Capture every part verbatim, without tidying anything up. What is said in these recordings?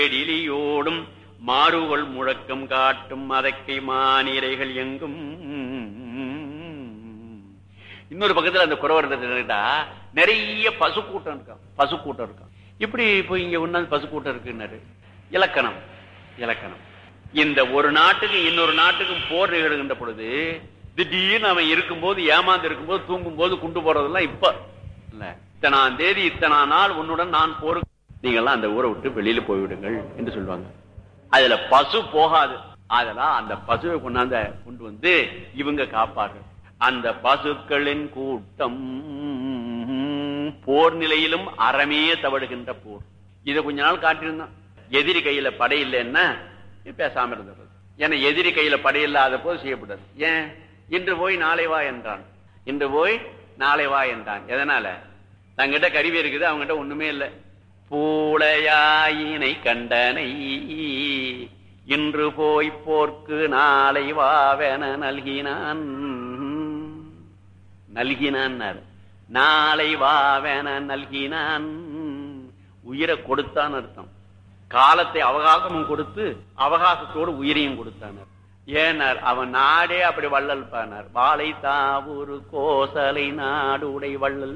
எழிலியோடும் மாறுகொள் முழக்கம் காட்டும் மதக்கை மானிரைகள் எங்கும். இன்னொரு பக்கத்துல அந்த குறவர்கிட்ட நிறைய பசு கூட்டம் இருக்கான், பசு கூட்டம் இருக்கான். இப்படி இப்போ இங்க ஒன்னாந்து பசு கூட்டம் இருக்குன்னாரு. இலக்கணம் இலக்கணம் இந்த ஒரு நாட்டுக்கு இன்னொரு நாட்டுக்கும் போர் நிகழ்கின்ற பொழுது திடீர்னு அவன் இருக்கும்போது, ஏமாந்து இருக்கும்போது, தூங்கும் போது குண்டு போறதெல்லாம் இப்ப இல்ல. இத்தனாம் தேதி இத்தனா நாள் உன்னுடன் நான் போருக்கு, நீங்கெல்லாம் அந்த ஊரை விட்டு வெளியில போய்விடுங்கள் என்று சொல்லுவாங்க. அதுல பசு போகாது. அதெல்லாம் அந்த பசுவை கொண்டாந்த கொண்டு வந்து இவங்க காப்பார்கள். அந்த பசுக்களின் கூட்டம் போர் நிலையிலும் அறமே தவடுகின்ற போர். இதை கொஞ்ச நாள் காட்டியிருந்தான். எதிரி கையில படை இல்லைன்னா பேசாம இருந்தது. ஏன்னா எதிரி கையில படை இல்லாத போது செய்யப்பட்டது. ஏன் இன்று போய் நாளை வா என்றான், இன்று போய் நாளை வா என்றான். எதனால? தங்கிட்ட கருவி இருக்குது, அவங்ககிட்ட ஒண்ணுமே இல்லை. பூளையாயினை கண்டனை இன்று போய் போர்க்கு நாளை வாவென நல்கினான். நல்கினான் நாளை வாவென நல்கினான். உயிரை கொடுத்தான் அர்த்தம். காலத்தை அவகாசமும் கொடுத்து அவகாசத்தோடு உயிரையும் கொடுத்தானர். ஏனார் அவன் நாடே அப்படி வள்ளல் பானார். வாழை தாவூரு கோசலை நாடு உடை வள்ளல்.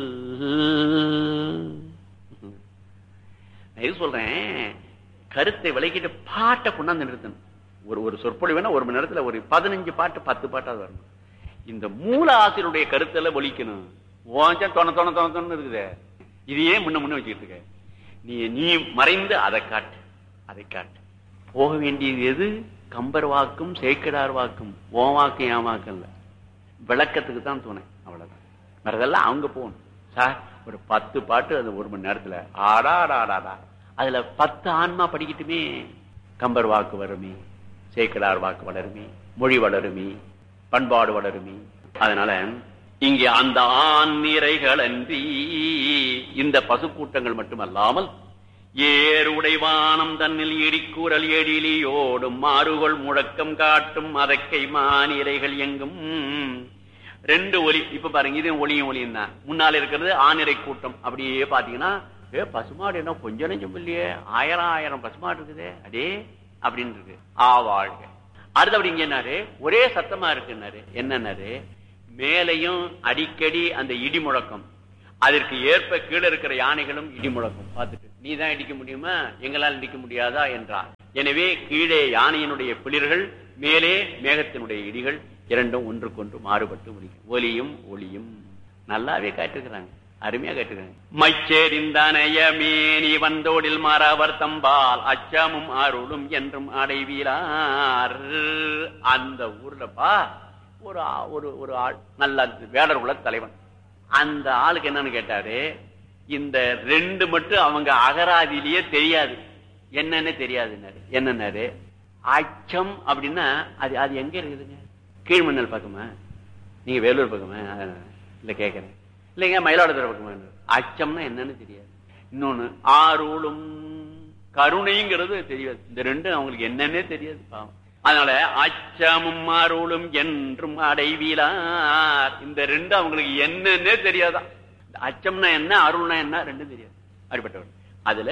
இது சொல்றேன், கருத்தை விளக்கிட்டு பாட்டை கொண்டாந்து நிறுத்தணும். ஒரு ஒரு சொற்பொழிவுனா ஒரு மணி நேரத்துல ஒரு பதினஞ்சு பாட்டு பத்து பாட்டாவது வரணும். இந்த மூல ஆசிரியருடைய கருத்தெல்லாம் ஒழிக்கணும். ஓஞ்சம் தொண தொண தொண தொண்ணு இருக்குது. இதையே முன்ன முன்ன வச்சுக்கிட்டு இருக்க. நீ நீ மறைந்து அதை காட்டு, அதை காட்டு. போக வேண்டியது எது? கம்பர் வாக்கும் சேக்கிடார் வாக்கும். ஓ வாக்கும் என் வாக்கும் இல்ல, விளக்கத்துக்கு தான் துணை. அவ்வளவுதான். வேறதெல்லாம் அவங்க போகணும். சார் ஒரு பத்து பாட்டு அது ஒரு மணி நேரத்துல ஆடாடாடாடா. அதுல பத்து ஆன்மா படிக்கட்டுமே. கம்பர் வாக்கு வருமே, சேக்கிடார் வாக்கு வளருமே, மொழி வளருமே, பண்பாடு வளருமே. அதனால இங்கே அந்த ஆண் நிறைகள் அன்றி இந்த பசு கூட்டங்கள் மட்டுமல்லாமல் ஏறுடைவானம் தன்னில் இடிக்கூறல் எழிலியோடும் மாறுகொள் முழக்கம் காட்டும் அதக்கை மானிரைகள் எங்கும். ரெண்டு ஒலி. இப்ப பாருங்க, இது ஒளியும் ஒளியும் தான். முன்னால இருக்கிறது ஆணிரை கூட்டம். அப்படியே பாத்தீங்கன்னா ஏ பசுமாடு என்ன கொஞ்சம் நெஞ்சம் இல்லையே, ஆயிரம் ஆயிரம் பசுமாடு இருக்குதே அடே அப்படின்னு இருக்கு. ஆவாழ்க. அடுத்தபடி இங்க என்னாரு, ஒரே சத்தமா இருக்குன்னாரு. என்னன்னாரு, மேலையும் அடிக்கடி அந்த இடி முழக்கம், அதற்கு ஏற்ப கீழே இருக்கிற யானைகளும் இடி முழக்கம் பார்த்துட்டு நீ தான் இடிக்க முடியுமா, எங்களால் இடிக்க முடியாதா என்றார். எனவே கீழே யானையினுடைய பிளிர்கள், மேலே மேகத்தினுடைய இடிகள், இரண்டும் ஒன்றுக்கொன்று மாறுபட்டு முடிக்கும். ஒலியும் ஒளியும் நல்லாவே காட்டிருக்கிறாங்க, அருமையா காட்டுகிறாங்க. மைச்சேரிந்தனைய மேனி வந்தோடில் மாறவர் தம்பால் அச்சமும் அருளும் என்றும் அடைவீரார். அந்த ஊர்லப்பா ஒரு ஒரு ஒரு ஆள் நல்ல வேடர் குல தலைவன். அந்த ஆளுக்கு என்னன்னு கேட்டாரு, இந்த ரெண்டு மட்டும் அவங்க அகராதியிலேயே தெரியாது, என்னன்னு தெரியாதுன்னாரு. என்னன்னாரு, அச்சம் அப்படின்னா அது அது எங்க இருக்குதுங்க? கீழ்மண்ணல் பக்கமா, நீங்க வேலூர் பக்கமா? இல்ல கேக்குறேன். இல்லைங்க மயிலாடுதுறை பக்கமா? அச்சம்னா என்னன்னு தெரியாது. இன்னொன்னு ஆருளும் கருணைங்கிறது தெரியாது. இந்த ரெண்டும் அவங்களுக்கு என்னன்னே தெரியாது பாவம். அதனால அச்சமும் அருளும் என்றும் அடைவீலார். இந்த ரெண்டு அவங்களுக்கு என்னன்னே தெரியாதான். அச்சம்னா என்ன, அருள்னா என்ன, ரெண்டும் தெரியாது. அப்படிப்பட்டவர். அதுல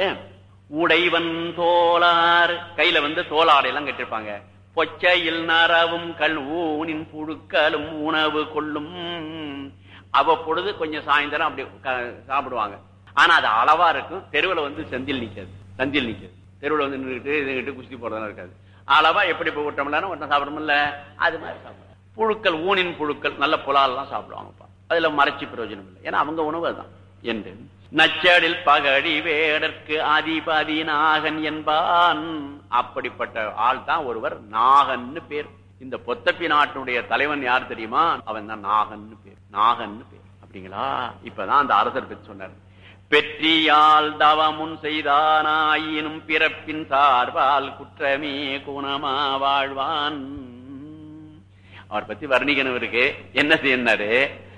உடைவன் தோளார், கையில வந்து தோளாடை எல்லாம் கட்டிருப்பாங்க. பொச்சையில் நரவும் கல் ஊனின் புழுக்களும் உணவு கொள்ளும். அவ்வப்பொழுது கொஞ்சம் சாயந்தரம் அப்படி சாப்பிடுவாங்க. ஆனா அது அளவா இருக்கும். தெருவில் வந்து செந்தில் நிக்காது, சந்தில் நிக்காது. தெருவில் வந்து நின்றுட்டு இதுகிட்டு குஸ்தி போறதெல்லாம் இருக்காது. அளவா எப்படி போய் விட்டோம்ல ஒன்றும் சாப்பிடணும்ல, அது மாதிரி சாப்பிடுவாங்க. புழுக்கள், ஊனின் புழுக்கள், நல்ல புலாலெல்லாம் சாப்பிடுவாங்கப்பா. அதுல மறைச்சி பிரயோஜனம் இல்லை, ஏன்னா அவங்க உணவு அதுதான் என்று. நச்சடில் பகடி வேடற்கு அதிபதி நாகன் என்பான். அப்படிப்பட்ட ஆள் தான் ஒருவர், நாகன்னு பேர். இந்த பொத்தப்பி நாட்டினுடைய தலைவன் யார் தெரியுமா? அவன் தான் நாகன்னு பேர். நாகன்னு பேர். அப்படிங்களா? இப்பதான் அந்த அரசர் பற்றி சொன்னார். பெற்றியால் தவமுன் செய்தானாயினும் பிறப்பின் சார்பால் குற்றமே குணமா வாழ்வான். அவர் பத்தி வர்ணிக்கணும் இருக்கு. என்ன செய்யறாரு,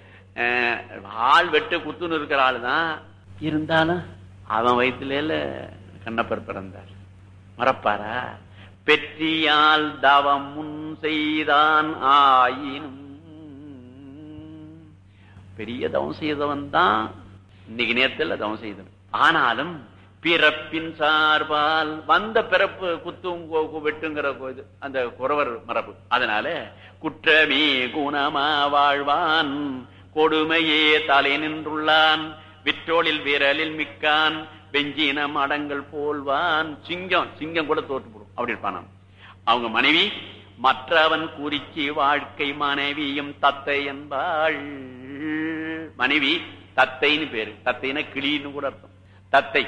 ஆள் வெட்டு குத்துன்னு இருக்கிற ஆளு தான், இருந்தாலும் அவன் வயிற்றுல கண்ணப்பர் பிறந்தார். மறப்பாரா? பெற்றியால் தவமுன் செய்தான் ஆயினும், பெரிய தவம் செய்தவன் தான் இன்னைக்கு நேரத்தில் தவம் செய்தவன். ஆனாலும் பிறப்பின் சார்பால் வந்த பிறப்பு குத்தும் வெட்டுங்கிற அந்த குறவர் மரபு. அதனால குற்றமே குணமா வாழ்வான் கொடுமையே தலை நின்றுள்ளான் விற்றோளில் விரலில் மிக்கான் வெஞ்சின மடங்கள் போல்வான். சிங்கம் சிங்கம் கூட தோற்று போடும் அப்படி இருப்பான். அவங்க மனைவி மற்றவன் குறிச்சி வாழ்க்கை மனைவியும் தத்தை என்பாள். மனைவி தத்தைன்னு பேரு. தத்தைன்னா கிளின்னு கூட அர்த்தம். தத்தை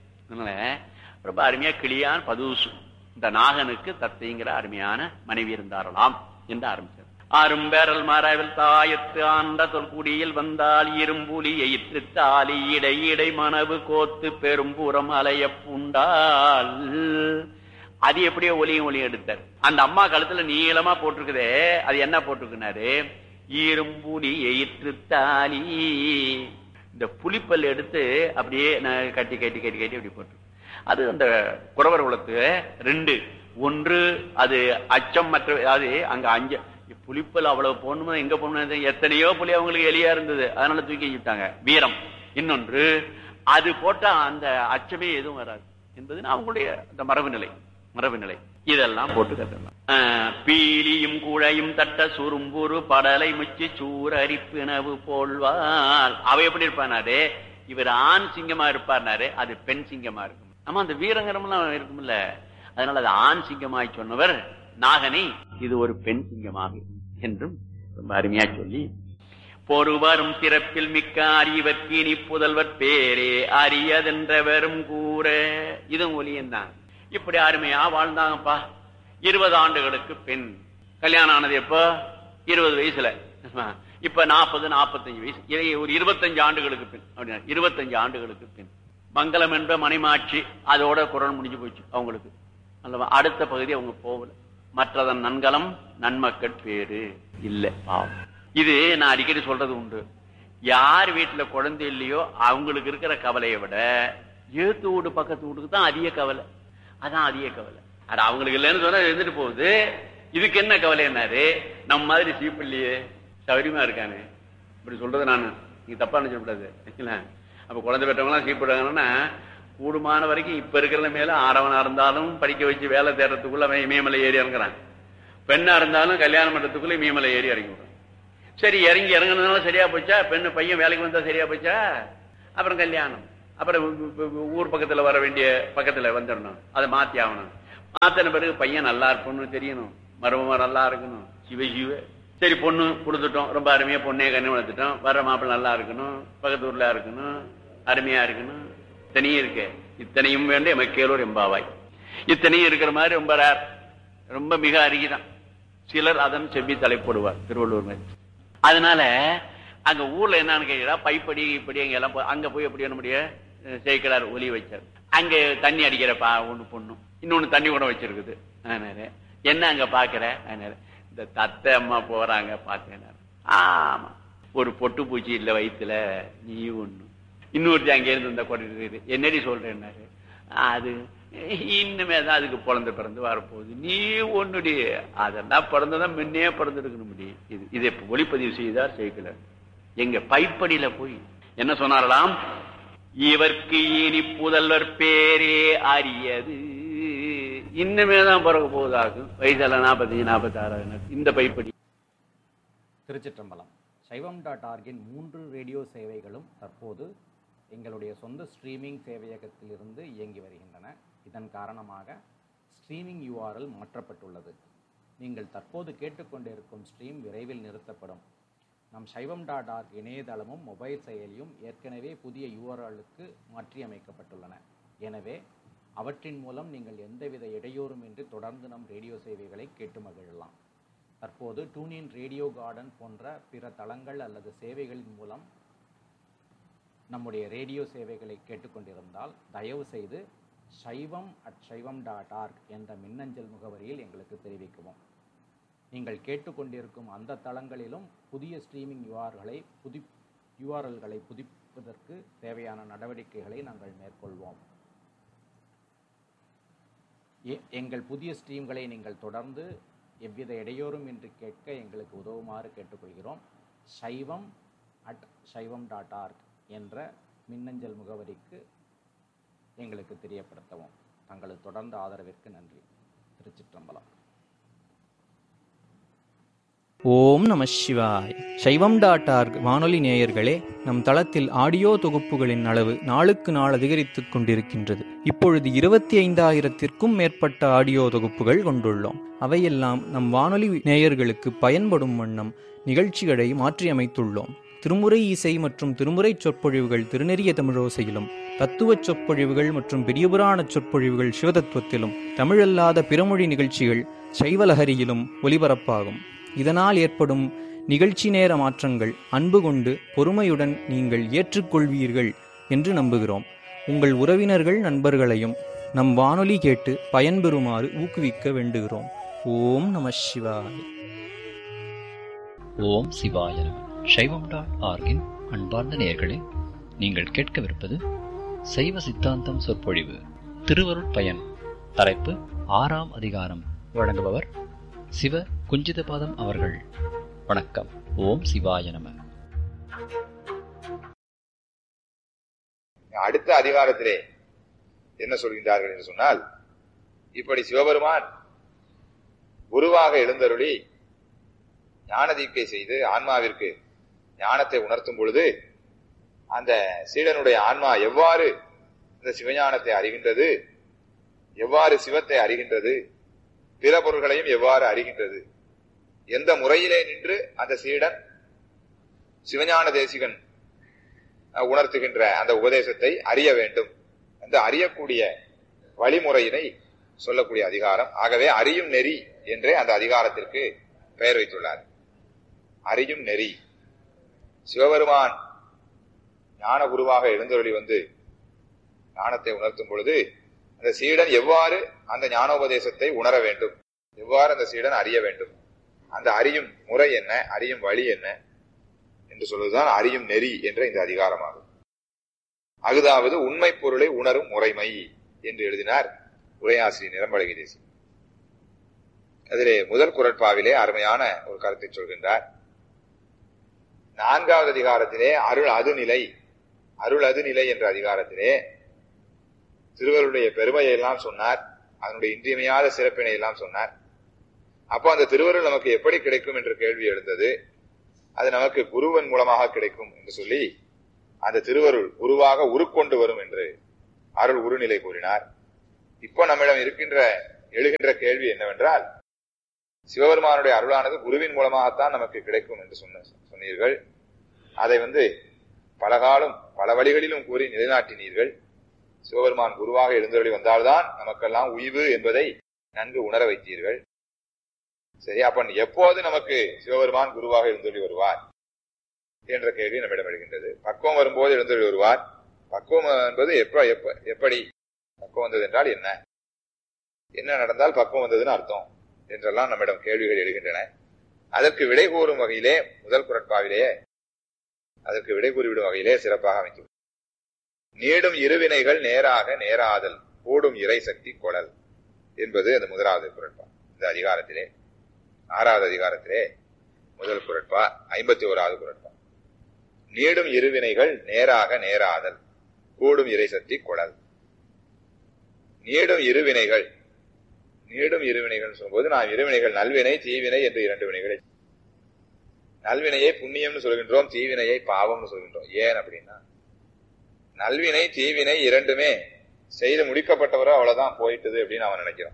ரொம்ப அருமையா கிளியான் பதுசு. இந்த நாகனுக்கு தத்தைங்கிற அருமையான மனைவி இருந்தாரலாம் என்று ஆரம்பிச்சார். அரும்பேரல் மரவில் தாயத்து ஆண்ட தொல்குடியில் வந்தால் இரும்புலி எயிற்று தாலி இடை இடை மணவு கோத்து பெரும்புறம் அலைய பூண்டால். அது எப்படியோ ஒலியும் ஒலியும் எடுத்தார். அந்த அம்மா கழுத்துல நீளமா போட்டிருக்குதே அது என்ன போட்டிருக்குனாரு? இரும்புலி எயிற்று தாலி. இந்த புலிப்பல் எடுத்து அப்படியே கட்டி கட்டி கட்டி கட்டி அப்படி போட்டு. அது அந்த குறவர் குலத்து ரெண்டு. ஒன்று அது அச்சம் மற்ற அது அங்க அஞ்ச புலிப்பல் அவ்வளவு போடணுமா எங்க போடணும்? எத்தனையோ புலி அவங்களுக்கு எளியா இருந்தது அதனால தூக்கி வச்சுட்டாங்க வீரம். இன்னொன்று அது போட்டா அந்த அச்சமே எதுவும் வராது என்பது அவங்களுடைய அந்த மரபு நிலை. மரபு நிலை இதெல்லாம் போட்டு கட்டலாம். பீலியும் குழையும் தட்ட சுரும்புரு படலை முச்சி சூர அரிப்பினவு போல்வாள். அவ எப்படி இருப்பானாரு? இவர் ஆண் சிங்கமா இருப்பார்னாரு, அது பெண் சிங்கமா இருக்கும். ஆமா அந்த வீரங்கரம்லாம் இருக்கும்ல, அதனால அது ஆண் சிங்கமாய் சொன்னவர் நாகனை இது ஒரு பெண் சிங்கமாக என்றும் ரொம்ப அருமையா சொல்லி பொறுவரும் சிறப்பில் மிக்க அறிவர்க்கு இனி புதல்வர் பேரே அறியதென்றவரும் கூற. இதுவும் ஒலியந்தான். இப்படி அருமையா வாழ்ந்தாங்கப்பா. இருபது ஆண்டுகளுக்கு பெண் கல்யாணம் ஆனது எப்போ? இருபது வயசுல. இப்ப நாற்பது நாற்பத்தஞ்சு வயசு, ஒரு இருபத்தஞ்சு ஆண்டுகளுக்கு பெண் அப்படின்னா இருபத்தஞ்சு ஆண்டுகளுக்கு பெண். மங்களம் என்ற மணிமாட்சி அதோட குரல் முடிஞ்சு போச்சு அவங்களுக்கு. அல்லவா? அடுத்த பகுதி அவங்க போகல. மற்றதன் நன்கலம் நன்மக்கள் பேரு இல்ல பாவம். இது நான் அடிக்கடி சொல்றது உண்டு. யார் வீட்டுல குழந்தை இல்லையோ அவங்களுக்கு இருக்கிற கவலையை விட ஏத்து வீடு பக்கத்து வீட்டுக்கு தான் அதிக கவலை. அதான் அதிக கவலை. அது அவங்களுக்கு இல்லைன்னு சொன்னா இருந்துட்டு போகுது. இதுக்கு என்ன கவலை என்னாரு? நம்ம மாதிரி சீப்பிள்ளையே சௌரியமா இருக்கானு இப்படி சொல்றது. நான் நீங்க தப்பா நினைச்சக்கூடாது. அப்ப குழந்தை பெற்றவங்களாம் சீப்பிடுறாங்கன்னா கூடுமான வரைக்கும் இப்ப இருக்கிற மேல ஆடவனா இருந்தாலும் படிக்க வச்சு வேலை தேடுறதுக்குள்ள இமயமலை ஏறி இறங்குறான். பெண்ணா இருந்தாலும் கல்யாணம் பண்றதுக்குள்ள இமயமலை ஏறி இறங்கி விடுறான். சரி இறங்கி இறங்குனதுனால சரியா போச்சா? பெண்ணு பையன் வேலைக்கு வந்தா சரியா போச்சா? அப்புறம் கல்யாணம், அப்புறம் ஊர் பக்கத்துல வர வேண்டிய பக்கத்துல வந்துடணும், அதை மாத்தி ஆகணும். மாத்தின பிறகு பையன் நல்லா இருப்போம்னு தெரியணும், மருமமா நல்லா இருக்கணும். சிவ சிவ சரி பொண்ணு கொடுத்துட்டோம், ரொம்ப அருமையா பொண்ணே கண்ணு வளர்த்துட்டோம். வர்ற மாப்பிள்ள நல்லா இருக்கணும், பக்கத்து ஊர்ல இருக்கணும், அருமையா இருக்கணும். இத்தனையும் இருக்கு. இத்தனையும் வேண்ட எமக்கேலூர் எம்பாவாய். இத்தனையும் இருக்கிற மாதிரி ரொம்ப ரேர், ரொம்ப மிக அருகிதான். சிலர் அதன் செவ்வி தலைப்படுவார் திருவள்ளூர் மாதிரி. அதனால அங்க ஊர்ல என்னன்னு கேட்கிறா, பைப்படி இப்படி அங்க எல்லாம் அங்க போய் எப்படி நம்முடைய சேர்க்கிறார் ஒலி வச்சார். அங்க தண்ணி அடிக்கிற பா ஒண்ணு பொண்ணு, இன்னொன்னு தண்ணி கூட வச்சிருக்குது. அதனால என்ன அங்க பாக்குற? அதனால இந்த தத்தை அம்மா போறாங்க பார்த்தேன். ஆமா ஒரு பொட்டு பூச்சி இல்ல வயிற்றுல, நீ ஒண்ணு. இன்னொருத்தி அங்கே இருந்து இந்த கொண்டு என்னடி சொல்றேன்னாரு. அது இன்னுமே தான் அதுக்கு குழந்தை பிறந்து வரப்போகுது, நீ ஒண்ணுடி. அதெல்லாம் பிறந்ததான் முன்னே பிறந்திருக்கணும் முடி. இது இதை ஒளிப்பதிவு செய்தார் சேர்க்கல. எங்க பைப்படியில போய் என்ன சொன்னாரலாம்? இவர்க்கு இனி புதல்வர் பேரே அறியது. இன்னுமே தான் பிறக்க போவதாகும். வயசெல்லாம் நாற்பத்தஞ்சு நாற்பத்தி ஆறாவது இந்த பைப்படி. திருச்சிற்றம்பலம். சைவம் டாட் ஆர்கின் மூன்று ரேடியோ சேவைகளும் தற்போது எங்களுடைய சொந்த ஸ்ட்ரீமிங் சேவையகத்திலிருந்து இயங்கி வருகின்றன. இதன் காரணமாக ஸ்ட்ரீமிங் யூஆர்எல் மாற்றப்பட்டுள்ளது. நீங்கள் தற்போது கேட்டுக்கொண்டிருக்கும் ஸ்ட்ரீம் விரைவில் நிறுத்தப்படும். நம் சைவம் டாட் ஆர்க் இணையதளமும் மொபைல் செயலியும் ஏற்கனவே புதிய யூஆர்எல்லுக்கு மாற்றியமைக்கப்பட்டுள்ளன. எனவே அவற்றின் மூலம் நீங்கள் எந்தவித இடையூறுமின்றி தொடர்ந்து நம் ரேடியோ சேவைகளை கேட்டு மகிழலாம். தற்போது டூனின் ரேடியோ கார்டன் போன்ற பிற தளங்கள் அல்லது சேவைகளின் மூலம் நம்முடைய ரேடியோ சேவைகளை கேட்டுக்கொண்டிருந்தால் தயவு செய்து சைவம் அட் சைவம் டாட் ஆர்க் என்ற மின்னஞ்சல் முகவரியில் எங்களுக்கு தெரிவிக்கவும். நீங்கள் கேட்டுக்கொண்டிருக்கும் அந்த தளங்களிலும் புதிய ஸ்ட்ரீமிங் யூஆர்களை புதி யூஆர்எல்களை புதுப்பிப்பதற்கு தேவையான நடவடிக்கைகளை நாங்கள் மேற்கொள்வோம். எங்கள் புதிய ஸ்ட்ரீம்களை நீங்கள் தொடர்ந்து எவ்வித இடையூறும் இன்றி கேட்க எங்களுக்கு உதவுமாறு கேட்டுக்கொள்கிறோம். சைவம் அட் சைவம் டாட் ஆர்க் என்ற மின்னஞ்சல் முகவரிக்கு எங்களுக்கு தெரியப்படுத்தவும். தங்களது தொடர்ந்த ஆதரவிற்கு நன்றி. திருச்சிற்றம்பலம். ஓம் நம சிவாய். சைவம் டாட் ஆர்க் வானொலி நேயர்களே, நம் தளத்தில் ஆடியோ தொகுப்புகளின் அளவு நாளுக்கு நாள் அதிகரித்துக் கொண்டிருக்கின்றது. இப்பொழுது இருபத்தி ஐந்தாயிரத்திற்கும் மேற்பட்ட ஆடியோ தொகுப்புகள் கொண்டுள்ளோம். அவையெல்லாம் நம் வானொலி நேயர்களுக்கு பயன்படும் வண்ணம் நிகழ்ச்சிகளை மாற்றியமைத்துள்ளோம். திருமுறை இசை மற்றும் திருமுறை சொற்பொழிவுகள் திருநெறிய தமிழோசையிலும், தத்துவ சொற்பொழிவுகள் மற்றும் பெரியபுராண சொற்பொழிவுகள் சிவதத்துவத்திலும், தமிழல்லாத பிறமொழி நிகழ்ச்சிகள் சைவலஹரியிலும் ஒலிபரப்பாகும். இதனால் ஏற்படும் நிகழ்ச்சி நேர மாற்றங்கள் அன்பு கொண்டு பொறுமையுடன் நீங்கள் ஏற்றுக்கொள்வீர்கள் என்று நம்புகிறோம். உங்கள் உறவினர்கள் நண்பர்களையும் நம் வானொலி கேட்டு பயன்பெறுமாறு ஊக்குவிக்க வேண்டுகிறோம். ஓம் நம சிவாய. ஓம் சிவாய நம. சைவம் டாட் ஆர்கின் அன்பார்ந்த நேயர்களே, நீங்கள் கேட்கவிருப்பது சைவ சித்தாந்தம் சொற்பொழிவு திருவருட் பயன். தலைப்பு ஆறாம் அதிகாரம். வழங்குபவர் சிவ குஞ்சிதபாதம் அவர்கள். வணக்கம். ஓம் சிவாய நம. அடுத்த அதிகாரத்திலே என்ன சொல்கின்றார்கள் என்று சொன்னால், இப்படி சிவபெருமான் குருவாக எழுந்தருளி ஞான தீட்சை செய்து ஆன்மாவிற்கு ஞானத்தை உணர்த்தும் பொழுது, அந்த சீடனுடைய ஆன்மா எவ்வாறு இந்த சிவஞானத்தை அறிகின்றது, எவ்வாறு சிவத்தை அறிகின்றது, பிற பொருள்களையும் எவ்வாறு அறிகின்றது, எந்த முறையிலே நின்று அந்த சீடன் சிவஞான தேசிகன் உணர்த்துகின்ற அந்த உபதேசத்தை அறிய வேண்டும், அந்த அறியக்கூடிய வழிமுறையினை சொல்லக்கூடிய அதிகாரம். ஆகவே அறியும் நெறி என்றே அந்த அதிகாரத்திற்கு பெயர் வைத்துள்ளார். அறியும் நெறி. சிவபெருமான் ஞான குருவாக எழுந்தருளி வந்து ஞானத்தை உணர்த்தும் பொழுது, அந்த சீடன் எவ்வாறு அந்த ஞானோபதேசத்தை உணர வேண்டும், எவ்வாறு அந்த சீடன் அறிய வேண்டும், அந்த அறியும் முறை என்ன, அறியும் வழி என்ன என்று சொல்வதுதான் அறியும் நெறி என்ற இந்த அதிகாரமாகும். அகுதாவது உண்மை பொருளை உணரும் முறைமை என்று எழுதினார் உரையாசிரியர் நிரம்பழகி தேசி. அதிலே முதல் குறட்பாவிலே அருமையான ஒரு கருத்தை சொல்கின்றார். நான்காவது அதிகாரத்திலே அருள் அதுநிலை, அருள் அதுநிலை என்ற அதிகாரத்திலே திருவருடைய பெருமையை எல்லாம் சொன்னார், அதனுடைய இன்றியமையாத சிறப்பினை எல்லாம் சொன்னார். அப்போ அந்த திருவருள் நமக்கு எப்படி கிடைக்கும் என்ற கேள்வி எழுந்தது. அது நமக்கு குருவன் மூலமாக கிடைக்கும் என்று சொல்லி அந்த திருவருள் குருவாக உருக்கொண்டு வரும் என்று அருள் உருநிலை கூறினார். இப்போ நம்மிடம் இருக்கின்ற எழுகின்ற கேள்வி என்னவென்றால், சிவபெருமானுடைய அருளானது குருவின் மூலமாகத்தான் நமக்கு கிடைக்கும் என்று சொன்ன சொன்னீர்கள். அதை வந்து பலகாலம் பல வழிகளிலும் கூறி நிலைநாட்டினீர்கள். சிவபெருமான் குருவாக எழுந்தருளி வந்தால்தான் நமக்கெல்லாம் உய்வு என்பதை நன்கு உணர வைத்தீர்கள். சரி, அப்ப எப்போது நமக்கு சிவபெருமான் குருவாக எழுந்தருளி வருவார் என்ற கேள்வி நம்மிடம் எழுகின்றது. பக்குவம் வரும்போது எழுந்தருளி வருவார். பக்குவம் என்பது எப்ப எப்ப எப்படி பக்குவம் வந்தது என்றால் என்ன, என்ன நடந்தால் பக்குவம் வந்ததுன்னு அர்த்தம் என்றெல்லாம் நம்மிடம் கேள்விகள் எழுகின்றன. அதற்கு விடை கூறும் வகையிலே முதல் குறட்பாவிலேயே அதற்கு விடை கூறிவிடும் வகையிலே சிறப்பாக அமைத்து, நீடும் இருவினைகள் நேராக நேராதல் கூடும் இறை சக்தி கொடல் என்பது அந்த முதலாவது குறட்பா. இந்த அதிகாரத்திலே ஆறாவது அதிகாரத்திலே முதல் குறட்பா, ஐம்பத்தி ஓராவது குறட்பா. நீடும் இருவினைகள் நேராக நேராதல் கூடும் இறை சக்தி கொடல். நீடும் இருவினைகள், நீடும் இருவினைகள் சொல்லும்போது நாம் இருவினைகள் நல்வினை தீவினை என்று இரண்டு வினைகளை, நல்வினையை புண்ணியம்னு சொல்கின்றோம், தீவினையை பாவம்னு சொல்கின்றோம். ஏன் அப்படின்னா, நல்வினை தீவினை இரண்டுமே செய்து முடிக்கப்பட்டவரோ அவ்வளவுதான் போயிட்டது அப்படின்னு அவன் நினைக்கிறான்.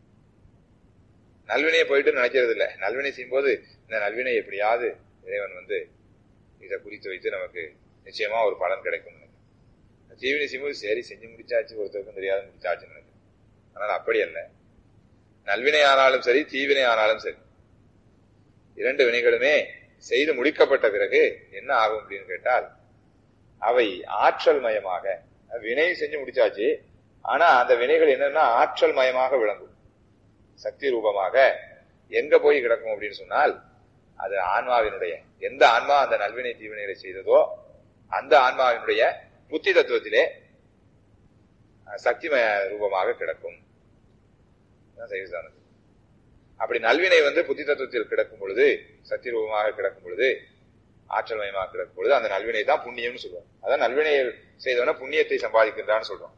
நல்வினையை போயிட்டு நினைக்கிறது இல்லை. நல்வினை செய்யும் போது இந்த நல்வினை எப்படியாவது இறைவன் வந்து இதை குறித்து வைத்து நமக்கு நிச்சயமா ஒரு பலன் கிடைக்கும் நினைக்கிறேன். தீவினை செய்யும்போது சரி செஞ்சு முடிச்சாச்சு, ஒருத்தருக்கும் தெரியாத முடிச்சாச்சுன்னு நினைக்கிறேன். ஆனால் அப்படி அல்ல. நல்வினை ஆனாலும் சரி தீவினை ஆனாலும் சரி இரண்டு வினைகளுமே செய்து முடிக்கப்பட்ட பிறகு என்ன ஆகும் அப்படின்னு கேட்டால், அவை ஆற்றல் மயமாக, வினை செஞ்சு முடிச்சாச்சு, ஆனா அந்த வினைகள் என்னன்னா ஆற்றல் மயமாக விளங்கும், சக்தி ரூபமாக எங்க போய் கிடக்கும் அப்படின்னு சொன்னால், அது ஆன்மாவினுடைய, எந்த ஆன்மா அந்த நல்வினை தீவினைகளை செய்ததோ அந்த ஆன்மாவினுடைய புத்தி தத்துவத்திலே சக்திமய ரூபமாக கிடக்கும். அப்படி நல்வினை வந்து புத்தி தத்துவத்தில் கிடக்கும் பொழுது, சக்தி ரூபமாக கிடக்கும் பொழுது, ஆற்றல் மயமாக கிடக்கும் பொழுது அந்த நல்வினை தான் புண்ணியம்னு சொல்லுவோம். அதான் நல்வினையை செய்தவன புண்ணியத்தை சம்பாதிக்கின்றான்னு சொல்றோம்.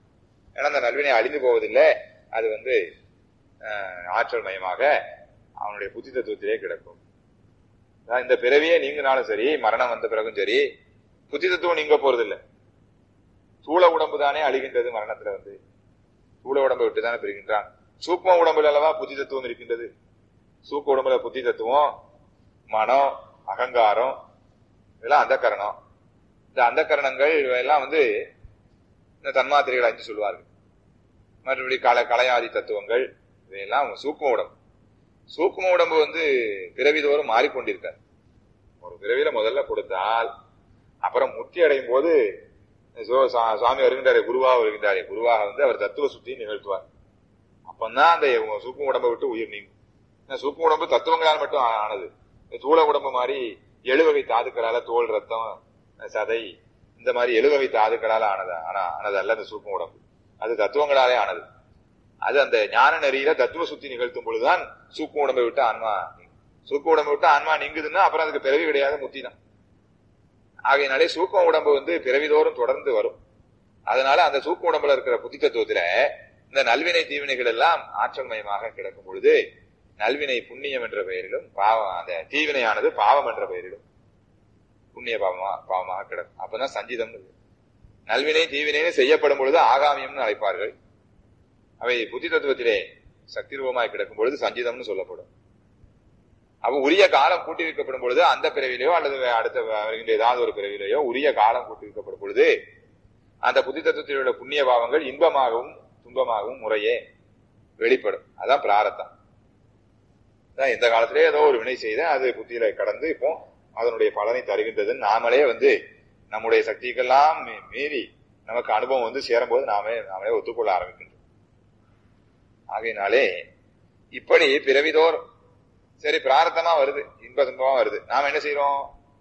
ஏன்னா அந்த நல்வினை அழிந்து போவதில்லை, அது வந்து ஆற்றல் மயமாக அவனுடைய புத்தி தத்துவத்திலே கிடக்கும். இந்த பிறவியே நீங்கினாலும் சரி, மரணம் வந்த பிறகும் சரி, புத்தி தத்துவம் நீங்க போறதில்லை. சூழ உடம்பு தானே அழிகின்றது. மரணத்துல வந்து சூழ உடம்பை விட்டு தானே பிரிகின்றான். சூக்ம உடம்புல அல்லவா புத்தி தத்துவம் இருக்கின்றது. சூக்க உடம்புல புத்தி தத்துவம், மனம், அகங்காரம், இதெல்லாம் அந்த கரணம். இந்த அந்த கரணங்கள் எல்லாம் வந்து இந்த தன்மாத்திரைகள் அஞ்சு சொல்லுவார்கள். மற்றபடி கலை கலையாதி தத்துவங்கள் இதையெல்லாம் சூக்கும உடம்பு. சூக்கும உடம்பு வந்து பிறவிதோறும் மாறிக்கொண்டிருக்கார். ஒரு பிறவியில முதல்ல கொடுத்தால் அப்புறம் முத்தி அடையும் போது சுவாமி வருகின்றாரே, குருவாக வருகின்றாரே, குருவாக வந்து அவர் தத்துவ சுத்தியை நிகழ்த்துவார். அப்பந்தான் அந்த சூக்கும உடம்பை விட்டு உயிர் நீங்கும். சூக்கும உடம்பு தத்துவங்களால் மட்டும் ஆனது. தூள உடம்பு மாதிரி எழுவகை தாதுக்களால, தோல், ரத்தம், சதை, இந்த மாதிரி எழுவகை தாதுக்களால ஆனது ஆனா ஆனது அல்ல அந்த சூக்கும உடம்பு. அது தத்துவங்களாலே ஆனது. அது அந்த ஞான நெறியில தத்துவ சுத்தி நிகழ்த்தும் பொழுதுதான் சூக்கும உடம்பை விட்டு ஆன்மா நீங்கும். சூக்கும உடம்பை விட்டு ஆன்மா நீங்குதுன்னா அப்புறம் அதுக்கு பிறவி கிடையாது, முத்தி தான். ஆகையினாலே சூக்கும உடம்பு வந்து பிறவிதோறும் தொடர்ந்து வரும். அதனால அந்த சூக்கும உடம்புல இருக்கிற புத்தி தத்துவத்துல இந்த நல்வினை தீவினைகள் எல்லாம் ஆற்றல் மயமாக கிடக்கும் பொழுது நல்வினை புண்ணியம் என்ற பெயரிலும், பாவம் அந்த தீவினையானது பாவம் என்ற பெயரிலும் புண்ணிய பாவமா பாவமாக கிடக்கும். அப்பதான் சஞ்சிதம். நல்வினை தீவினை செய்யப்படும் பொழுது ஆகாமியம்னு அழைப்பார்கள். அவை புத்தி தத்துவத்திலே சக்தி ரூபமாய் கிடக்கும் பொழுது சஞ்சிதம்னு சொல்லப்படும். அப்ப உரிய காலம் கூட்டி வைக்கப்படும் பொழுது அந்த பிறவிலையோ அல்லது அடுத்த வருகின்ற ஏதாவது ஒரு பிறவிலையோ உரிய காலம் கூட்டி வைக்கப்படும் பொழுது அந்த புத்தி தத்துவத்தில் உள்ள புண்ணிய பாவங்கள் இன்பமாகவும் துன்பமாகவும் முறையே வெளிப்படும். அதான் பிராரத்தம். எந்த காலத்திலே ஏதோ ஒரு வினை செய்த அது புத்தியில கடந்து இப்போ அதனுடைய பலனை தருகின்றதுன்னு நாமளே வந்து நம்முடைய சக்திக்கெல்லாம் மீறி நமக்கு அனுபவம் வந்து சேரும் போது நாமே நாமளே ஒத்துக்கொள்ள ஆரம்பிக்கின்றோம். ஆகையினாலே இப்படி பிறவிதோர் சரி பிராரத்தமா வருது, இன்ப துன்பமா வருது. நாம என்ன செய்யறோம்?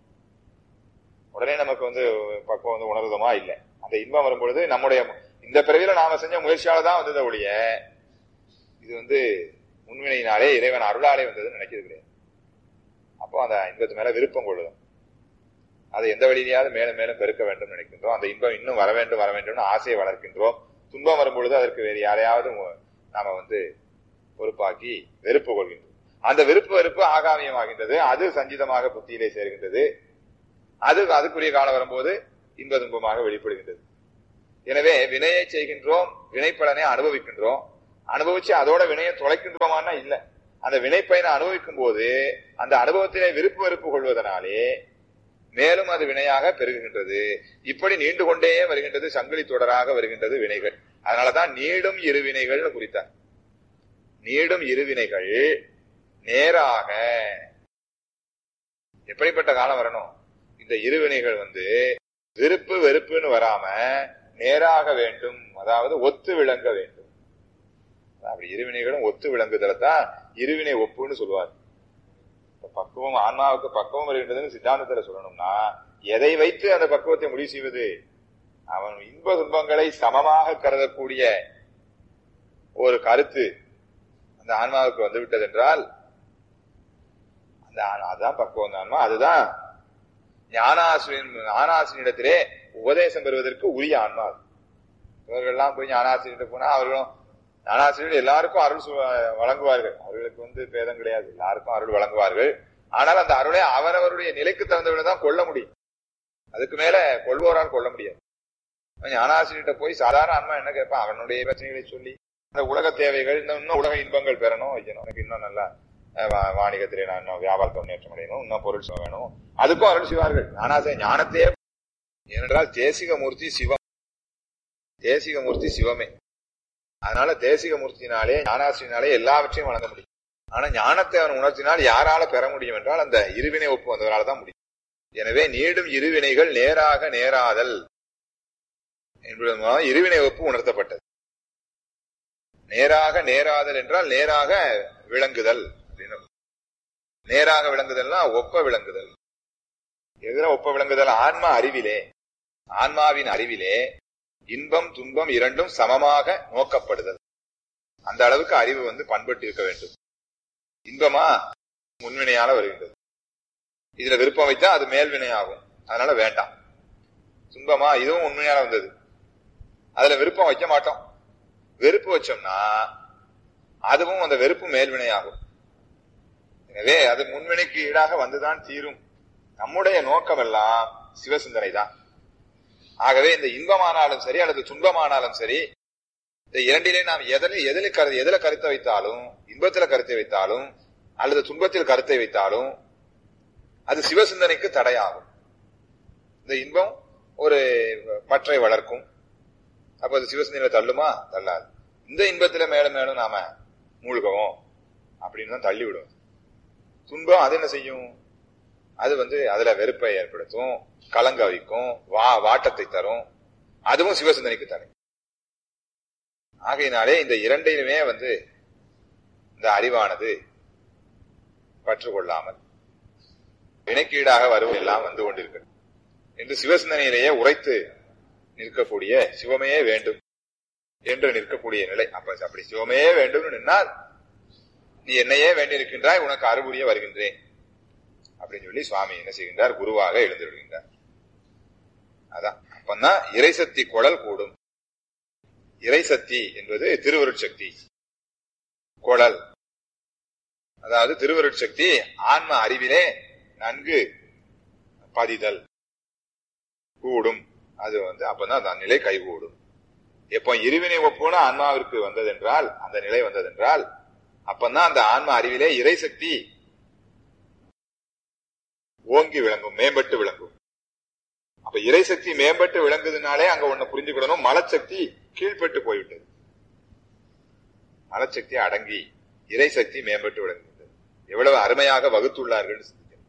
உடனே நமக்கு வந்து பக்குவம் வந்து உணர்வதமா இல்லை. அந்த இன்பம் வரும்பொழுது நம்முடைய இந்த பிறவில நாம செஞ்ச முயற்சியால தான் வந்ததை ஒழிய இது வந்து முன்வினையினாலே இறைவன் அருளாலே வந்ததுன்னு நினைக்கிறது கிடையாது. அப்போ அந்த இன்பத்து மேல விருப்பம் கொள்ளுதும். அதை எந்த வழியிலையாவது மேலும் மேலும் பெருக்க வேண்டும் நினைக்கின்றோம். அந்த இன்பம் இன்னும் வர வேண்டும் வர வேண்டும்னு ஆசையை வளர்க்கின்றோம். துன்பம் வரும்பொழுது அதற்கு வேறு யாரையாவது நாம வந்து பொறுப்பாக்கி வெறுப்பு கொள்கின்றோம். அந்த விருப்பு வெறுப்பு ஆகாமியமாகின்றது. அது சஞ்சிதமாக புத்தியிலே சேர்கின்றது. அது அதுக்குரிய காலம் வரும்போது இன்ப துன்பமாக வெளிப்படுகின்றது. எனவே வினையை செய்கின்றோம், வினைப்பலனை அனுபவிக்கின்றோம். அனுபவிச்சு அதோட வினையை தொலைக்கின்றோமானா இல்ல. அந்த வினைப்பயனை அனுபவிக்கும் போது அந்த அனுபவத்திலே விருப்பு வெறுப்பு கொள்வதனாலே மேலும் அது வினையாக பெருகுகின்றது. இப்படி நீண்டு கொண்டே வருகின்றது, சங்கிலி தொடராக வருகின்றது வினைகள். அதனாலதான் நீடும் இருவினைகள் குறித்தார். நீடும் இருவினைகள் நேராக எப்படிப்பட்ட காலம் வரணும்? இந்த இருவினைகள் வந்து விருப்பு வெறுப்புன்னு வராம நேராக வேண்டும், அதாவது ஒத்து விளங்க வேண்டும். அப்படி இருவினைகளும் ஒத்து விளங்குதல்தான் இருவினை ஒப்புன்னு சொல்லுவார். பக்குவம் ஆன்மாவுக்கு பக்குவம் வருகின்றதுன்னு சித்தாந்தத்துல சொல்லணும்னா எதை வைத்து அந்த பக்குவத்தை முடிவு செய்வது? அவன் இன்ப துன்பங்களை சமமாக கருதக்கூடிய ஒரு கருத்து அந்த ஆன்மாவுக்கு வந்து விட்டது என்றால் அந்த அதுதான் பக்குவம் ஆன்மா. அதுதான் ஞானாசிரியன் ஞானாசிரியனிடத்திலே உபதேசம் பெறுவதற்கு உரிய ஆன்மா. இவர்கள்லாம் போய் ஞானாசிரியர் போனா அவர்களும் ஞானாசிரியர் எல்லாருக்கும் அருள் வழங்குவார்கள். அவர்களுக்கு வந்து பேதம் கிடையாது, எல்லாருக்கும் அருள் வழங்குவார்கள். ஆனால் அந்த அருளை அவரவருடைய நிலைக்கு தகுந்தவர்கள்தான் கொள்ள முடியும். அதுக்கு மேல கொள்வோரால் கொள்ள முடியாது. ஞானாசிரியர்கிட்ட போய் சாதாரண ஆன்மா என்ன கேட்பான்? அவனுடைய பிரச்சனைகளை சொல்லி அந்த உலக தேவைகள், இன்னும் உலக இன்பங்கள் பெறணும், வைக்கணும், எனக்கு இன்னும் நல்லா வாணிகத்திலே நான் இன்னும் வியாபாரத்தை முன்னேற்றம் அடையணும், இன்னும் பொருள் வேணும், அதுக்கும் அருள் செய்வார்கள். ஞானாசிரிய ஞானத்தையே ஏனென்றால் தேசிக மூர்த்தி சிவம், தேசிக மூர்த்தி சிவமே. அதனால தேசிக மூர்த்தினாலே ஞானாசிரியனாலே எல்லாவற்றையும் வழங்க முடியும். ஆனா ஞானத்தை அவன் உணர்த்தினால் யாரால பெற முடியும் என்றால் அந்த இருவினை ஒப்பு வந்தவரால் தான் முடியும். எனவே நீடும் இருவினைகள் நேராக நேராதல் என்பது இருவினை ஒப்பு உணர்த்தப்பட்டது. நேராக நேராதல் என்றால் நேராக விளங்குதல். நேராக விளங்குதல்னா ஒப்ப விளங்குதல். எதிர ஒப்ப விளங்குதல் ஆன்மா அறிவிலே, ஆன்மாவின் அறிவிலே இன்பம் துன்பம் இரண்டும் சமமாக நோக்கப்படுதல். அந்த அளவுக்கு அறிவு வந்து பண்பட்டு இருக்க வேண்டும். இன்பமா முன்வினையால வருகின்றது, இதுல விருப்பம் வைத்தா அது மேல்வினை ஆகும், அதனால வேண்டாம். துன்பமா இதுவும் உண்மையால வந்தது, அதுல விருப்பம் வைக்க மாட்டோம், வெறுப்பு வச்சோம்னா அதுவும் அந்த வெறுப்பு மேல்வினையாகும். எனவே அது முன்வினைக்கு ஈடாக வந்துதான் தீரும். நம்முடைய நோக்கம் எல்லாம் சிவசிந்தனை தான். ஆகவே இந்த இன்பமானாலும் சரி அல்லது துன்பமானாலும் சரி, இந்த இரண்டிலே நாம் எதில் எதில் கரு எதில கருத்தை வைத்தாலும், இன்பத்துல கருத்தை வைத்தாலும் அல்லது துன்பத்தில் கருத்தை வைத்தாலும் அது சிவசிந்தனைக்கு தடையாகும். இந்த இன்பம் ஒரு பற்றை வளர்க்கும், அப்ப அது சிவசிந்தனையில தள்ளுமா? தள்ளாது. இந்த இன்பத்துல மேலும் மேலும் நாம மூழ்கவும் அப்படின்னு தான் தள்ளிவிடும். துன்பம் அது என்ன செய்யும்? அது வந்து அதுல வெறுப்பை ஏற்படுத்தும், கலங்க வைக்கும், வா வாட்டத்தை தரும். அதுவும் சிவசிந்தனைக்கு தடை. ஆகையினாலே இந்த இரண்டையுமே வந்து இந்த அறிவானது பற்றுக்கொள்ளாமல் வினைக்கீடாக வருவதெல்லாம் வந்து கொண்டிருக்கிறது என்று சிவசிந்தனையிலேயே உரைத்து நிற்கக்கூடிய சிவமே வேண்டும் என்று நிற்கக்கூடிய நிலை. அப்ப அப்படி சிவமே வேண்டும் நின்னால் நீ என்னையே வேண்டியிருக்கின்றாய், உனக்கு அருள்புரிய வருகின்றேன் அப்படின்னு சொல்லி சுவாமி என்ன செய்கின்றார்? குருவாக எழுந்துவிடுகின்றார். அதான் அப்பதான் இறைசக்தி குழல் கூடும். இறைசக்தி என்பது திருவருட்சக்தி. குழல் அதாவது திருவருட்சக்தி ஆன்ம அறிவிலே நன்கு பதிதல் கூடும். அது வந்து அப்பதான் அந்த நிலை கைகூடும். எப்போ இருவினை ஒப்புன ஆன்மாவிற்கு வந்ததென்றால், அந்த நிலை வந்ததென்றால், அப்பதான் அந்த ஆன்ம அறிவிலே இறைசக்தி ஓங்கி விளங்கும், மேம்பட்டு விளங்கும். அப்ப இறைசக்தி மேம்பட்டு விளங்குதுனாலே அங்க ஒண்ணு புரிஞ்சுக்கிடணும், மலச்சக்தி கீழ்பட்டு போய்விட்டது. மலச்சக்தி அடங்கி இறைசக்தி மேம்பட்டு விளங்குகிறது. எவ்வளவு அருமையாக வகுத்துள்ளார்கள்.